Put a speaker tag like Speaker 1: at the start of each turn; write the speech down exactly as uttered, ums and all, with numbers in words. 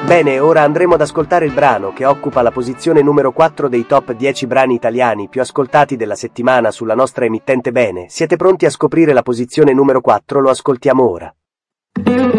Speaker 1: Bene, ora andremo ad ascoltare il brano che occupa la posizione numero quattro dei top dieci brani italiani più ascoltati della settimana sulla nostra emittente Bene. Siete pronti a scoprire la posizione numero quattro? Lo ascoltiamo ora.